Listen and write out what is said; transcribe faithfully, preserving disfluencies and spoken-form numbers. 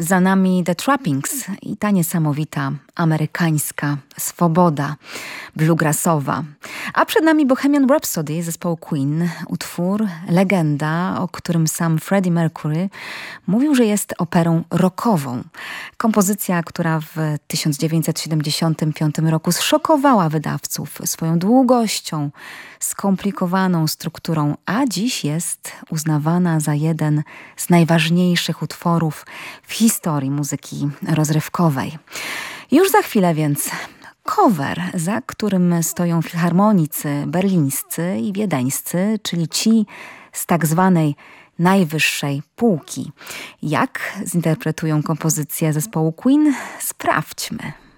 Za nami The Trappings i ta niesamowita amerykańska swoboda bluegrassowa. A przed nami Bohemian Rhapsody zespołu Queen, utwór, legenda, o którym sam Freddie Mercury mówił, że jest operą rockową. Kompozycja, która w tysiąc dziewięćset siedemdziesiątym piątym roku zszokowała wydawców swoją długością, skomplikowaną strukturą, a dziś jest uznawana za jeden z najważniejszych utworów w historii muzyki rozrywkowej. Już za chwilę więc cover, za którym stoją filharmonicy berlińscy i wiedeńscy, czyli ci z tak zwanej najwyższej półki. Jak zinterpretują kompozycję zespołu Queen? Sprawdźmy.